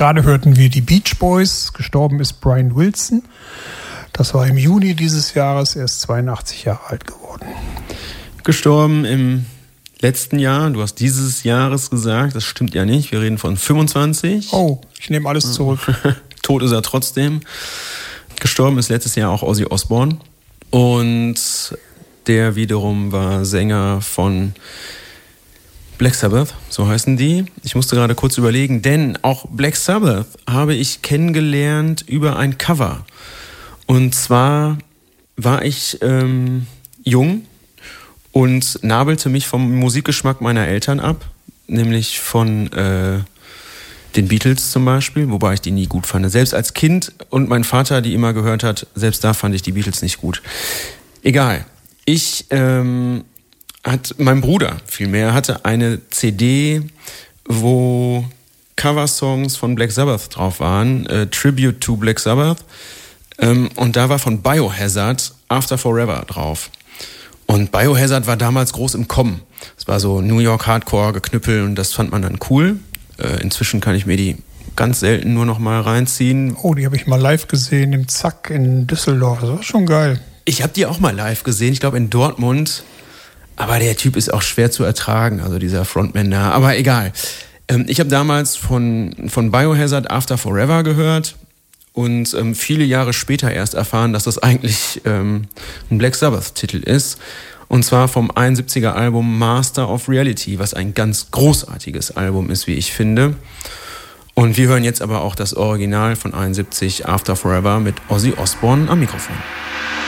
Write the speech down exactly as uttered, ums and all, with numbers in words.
Gerade hörten wir die Beach Boys, gestorben ist Brian Wilson. Das war im Juni dieses Jahres, er ist zweiundachtzig Jahre alt geworden. Gestorben im letzten Jahr, du hast dieses Jahres gesagt, das stimmt ja nicht, wir reden von fünfundzwanzig. Oh, ich nehme alles zurück. Tot ist er trotzdem. Gestorben ist letztes Jahr auch Ozzy Osbourne und der wiederum war Sänger von Black Sabbath, so heißen die. Ich musste gerade kurz überlegen, denn auch Black Sabbath habe ich kennengelernt über ein Cover. Und zwar war ich ähm, jung und nabelte mich vom Musikgeschmack meiner Eltern ab, nämlich von äh, den Beatles zum Beispiel, wobei ich die nie gut fand. Selbst als Kind und mein Vater, die immer gehört hat, selbst da fand ich die Beatles nicht gut. Egal. Ich, ähm, hat, mein Bruder vielmehr hatte eine C D, wo Coversongs von Black Sabbath drauf waren, äh, Tribute to Black Sabbath. Ähm, und da war von Biohazard After Forever drauf. Und Biohazard war damals groß im Kommen. Es war so New York Hardcore, Geknüppel und das fand man dann cool. Äh, inzwischen kann ich mir die ganz selten nur noch mal reinziehen. Oh, die habe ich mal live gesehen im Zack in Düsseldorf. Das war schon geil. Ich habe die auch mal live gesehen, ich glaube in Dortmund. Aber der Typ ist auch schwer zu ertragen, also dieser Frontman da. Aber egal. Ähm, ich habe damals von, von Biohazard After Forever gehört und ähm, viele Jahre später erst erfahren, dass das eigentlich ähm, ein Black Sabbath-Titel ist. Und zwar vom einundsiebziger Album Master of Reality, was ein ganz großartiges Album ist, wie ich finde. Und wir hören jetzt aber auch das Original von einundsiebzig After Forever mit Ozzy Osbourne am Mikrofon.